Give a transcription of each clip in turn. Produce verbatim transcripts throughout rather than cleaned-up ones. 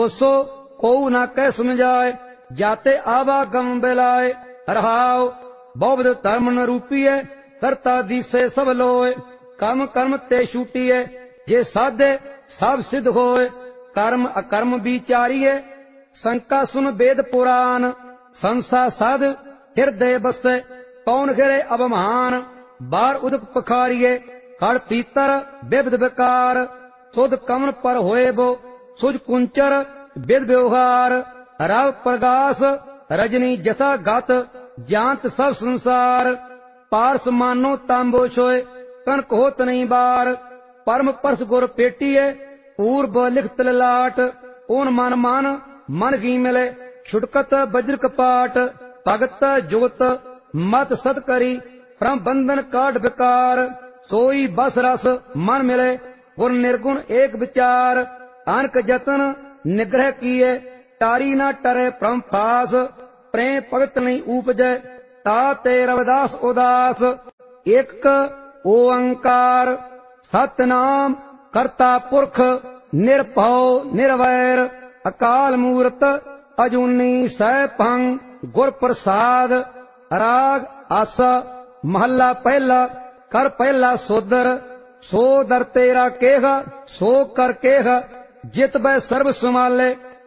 सो को न कह समझाए, जाते आवागम बिलाए। रहाओ बहुविध धर्म न रूपीए, करता दिसे सब लोए। कर्म कर्म ते छूटीए, जे साधे सब सिद्ध होए। कर्म अकर्म विचारिए, शंका सुन वेद पुराण। संसा साध हृदय बसे, कौन घिरे अवमान। बार उदक पखारिए, खड़ पीतर विविध विकार। सुध कमन पर होए बो, सुज कुंचर विद व्यवहार। रव प्रकाश रजनी जथा गत, जानत सब संसार। पारस मानो तांबो छोए, कनक होत नहीं बार। परम परस गुर पेटिए, पूर्व लिखत ललाट। ओन मन मान मन की मिले, छुटकत वज्र कपाट। भगत जुगत मत सत करी, परम बंधन काट विकार। सोई बस रस मन मिले, गुण निर्गुण एक विचार। अनक जतन निग्रह किए, तारी न टरे परम फास। प्रेम भगत नहीं उपजय, ताते रविदास उदास। एक ओंकार सतनाम करता पुरख, निरभव निर्वैर। अकाल मूरत अजूनी सैभंग, गुर प्रसाद। राग आसा महला पहला, कर पहला सोदर। सो दर तेरा केहा, सो कर केहा, जित बै सर्व संभाले।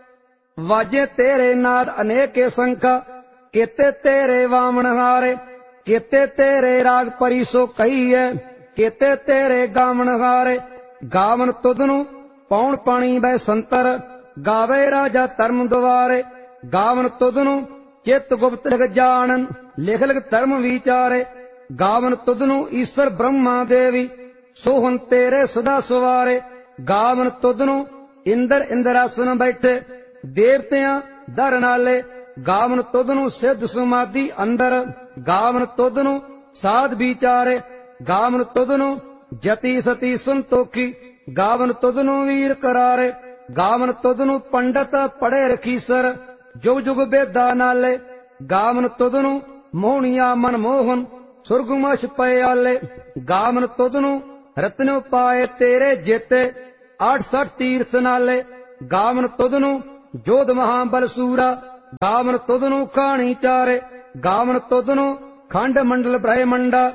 वाजे तेरे नाद अनेके संखा, केते तेरे वामन हारे। केते तेरे राग परी सो कही है, केते तेरे गावन हारे। गावन तुधनु पौन पानी बै संतर, गावे राजा धर्म द्वारे। गावन तुधनु चित गुप्त लिख जानन, लिख लिख धर्म विचारे। गावन तुधनु ईश्वर ब्रह्मा देवी, सोहन तेरे सदा सवारे। गावन तुधनु इंद्र इंद्रासन बैठे, देवतियां दर नाले। गावन तुधनु सिद्ध समाधि अंदर, गावन तुधनु साध विचारे। गावन तुधनु जति सती संतोखी, गावन तुधनु वीर करारे। गावन तुधनु पंडित पढ़े रखीसर, जुग जुग वेदा नाले। गावन तुधनु मोहनिया मनमोहन, सुरगुमश पयाले। गावन तुधनु रत्न पाए तेरे जेते, आठ सठ तीर्थ नाले। गावन तुधनु जोध महाबल सूरा, गावन तुधनु खाणी चारे। गावन तुधनु खंड मंडल ब्रह्मंडा,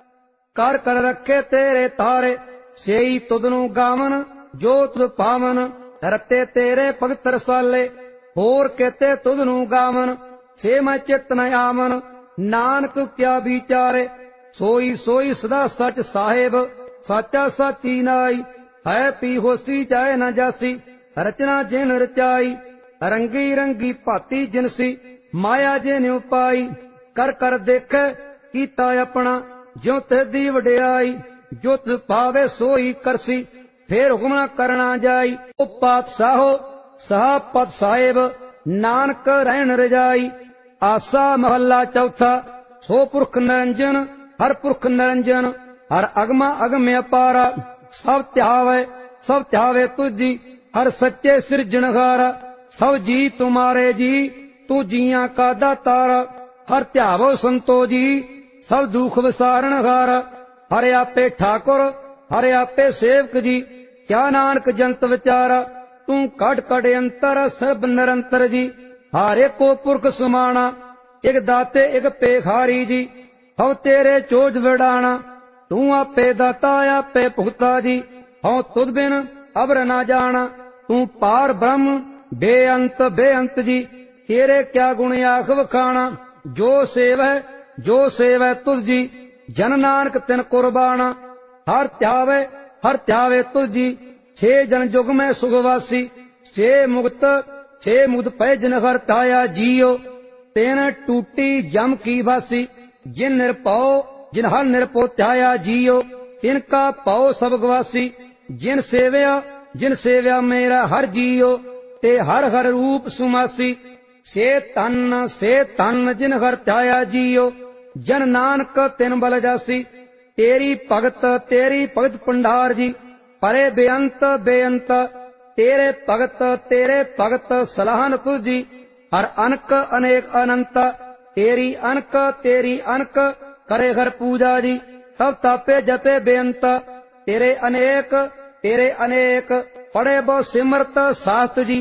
कर कर रखे तेरे तारे। सेई तुधनु गावन जो तुध पावन, रते तेरे पवित्र साले। होर केते तुधनु गावन, से मैं चित न आवन। नानक क्या विचारे, सोई सोई सदा सच साहेब। साचा साची नाई, है पी होसी जाए न जासी। रचना जिन रचाई, रंगी रंगी भाती जिनसी। माया जिन उपाई, कर कर देखे कीता अपना। ज्यों तेदी वडियाई, जो तुझ पावे सोई करसी। फेर हुक्म न करना जाई, ओ पातशाहो सहा पद साहेब। नानक रहन रजाई। आसा महला चौथा, सो पुरख निरंजन, हर पुरख निरंजन। हर अगमा अगम अपारा, सब त्यावे सब त्यावे तुझी। हर सच्चे सिरजनहारा, सब जी तुम्हारे जी। तू जिया का दातारा, हर त्यावो संतो जी। सब दुख विसारण हारा, हरे आपे ठाकुर, हरे आपे सेवक जी। क्या नानक जंत विचारा, तू कट कट अंतर सब निरंतर जी। हारे को पुरख समाना, एक दाते एक पेखारी जी। हव तेरे चोज विड़ाना, तू आपे दाता आपे भुगता जी। हव तुद बिन अबर ना जाना, तू पार ब्रह्म बेअंत बेअंत जी। तेरे क्या गुण आख वखाना, जो सेव है जो सेव है तुझ जी। जन नानक तिन कुर्बाना, हर त्यावे हर त्यावे तुझ जी। छे जन जुग में सुखवासी, छे मुक्त छे मुक्त पै जिन हर ताया जियो। तेन टूटी जम की वासी, जिन निरपौ जिन हर निरपो त्याया जियो। तिनका पौ सब गवासी, जिन सेव्या जिन सेव्या मेरा हर जियो। ते हर हर रूप सुमासी, से तन से तन जिन हर त्याया जियो। जन नानक तिन बल जासी, तेरी भगत तेरी भगत भंडार जी। परे बेअंत बेअंत, तेरे भगत तेरे भगत सलाहन तुझी। हर अनक अनेक अनंत, तेरी अनक तेरी अनक करे हर पूजा जी। सब तापे जपे बेअंत, तेरे अनेक तेरे अनेक पढ़े बो सिमरत शास्त्र जी।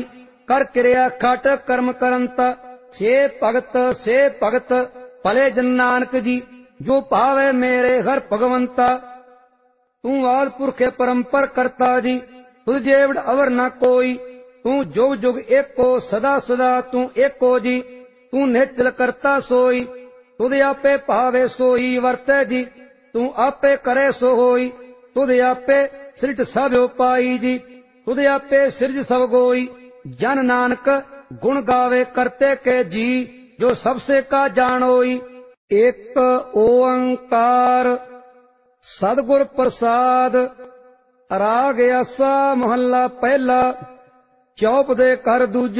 ਕਰ ਕਿਰਿਆ ਖਟ ਕਰਮ ਕਰੰਤਾ ਸੇ ਭਗਤ ਸੇ ਭਗਤ ਭਲੇ ਜਨ ਨਾਨਕ ਜੀ ਜੋ ਭਾਵੇ ਮੇਰੇ ਹਰ ਭਗਵੰਤਾ ਤੂੰ ਆਦਿ ਪੁਰਖੇ ਪਰੰਪਰ ਕਰਤਾ ਜੀ ਤੁਧ ਜੇਵੜ ਅਵਰ ਨਾ ਕੋਈ ਤੂੰ ਜੁਗ ਜੁਗ ਏਕੋ ਸਦਾ ਸਦਾ ਤੂੰ ਏਕੋ ਜੀ ਤੂੰ ਨਿਚਲ ਕਰਤਾ ਸੋਈ ਤੁਧ ਆਪੇ ਭਾਵੇ ਸੋਈ ਵਰਤੈ ਜੀ ਤੂੰ ਆਪੇ ਕਰੇ ਸੋ ਹੋਈ ਤੁਧ ਆਪੇ ਸ੍ਰਿਟ ਸਭ ਉਪਾਈ ਜੀ ਤੁਧ ਆਪੇ ਸਿਰਜ ਸਭ ਗੋਈ ਜਨ ਨਾਨਕ ਗੁਣ ਗਾਵੇ ਕਰਤੇ ਕੇ ਜੀ ਜੋ ਸਭ ਸੇ ਕਾ ਜਾਣੋਈ ਇੱਕ ਓੰਕਾਰ ਸਤਿਗੁਰ ਪ੍ਰਸਾਦ ਰਾਗ ਆਸਾ ਮਹੱਲਾ ਪਹਿਲਾ ਚੌਪ ਦੇ ਕਰ ਦੂਜਾ